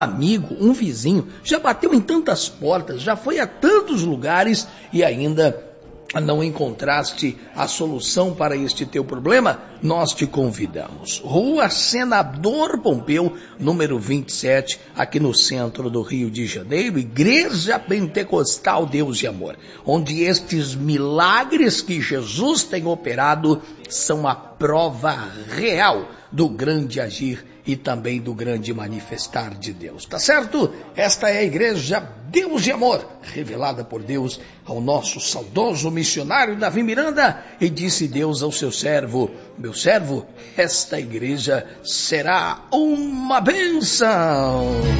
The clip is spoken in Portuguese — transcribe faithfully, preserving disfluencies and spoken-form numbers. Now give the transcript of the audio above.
amigo, um vizinho, já bateu em tantas portas, já foi a tantos lugares e ainda não encontraste a solução para este teu problema? Nós te convidamos. Rua Senador Pompeu, número vinte e sete, aqui no centro do Rio de Janeiro, Igreja Pentecostal Deus de Amor, onde estes milagres que Jesus tem operado são a prova real do grande agir e também do grande manifestar de Deus, tá certo? Esta é a Igreja Deus de Amor, revelada por Deus ao nosso saudoso missionário Davi Miranda, e disse Deus ao seu servo: meu servo, esta igreja será uma bênção.